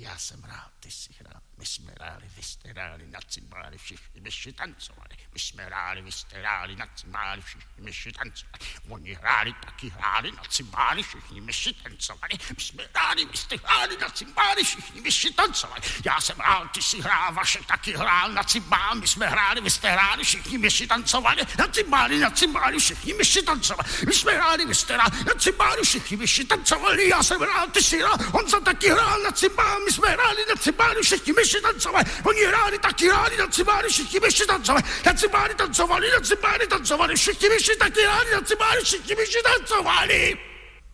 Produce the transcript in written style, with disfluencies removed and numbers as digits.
Já jsem hrál, ty jsi hrál, my jsme hráli, vy jste hráli, na cymbály všichni myši tancovali. My jsme hráli, vy jste hráli, na cymbály všichni myši tancovali. Oni hráli, taky hráli, na cymbály všichni myši tancovali. My jsme hráli, vy jste hráli, na cymbály všichni myši tancovali. Já jsem hrál, ty jsi hrál, Vašek taky hrál, na cymbál, my jsme hráli, vy jste hráli, všichni myši tancovali. Na cymbály všichni myši tancovali. My jsme hráli, vy jste hráli, na cymbály všichni myši tancovali. Já jsem hrál, ty jsi hrál, Honza taky hrál, na cymbál, my jsme hráli, na cymbály všichni myši tancovali. Oni hráli, taky hráli, na cymbály všichni myši tancovali. Na cymbály tancovali, všichni myši taky hráli, na cymbály všichni myši tancovali.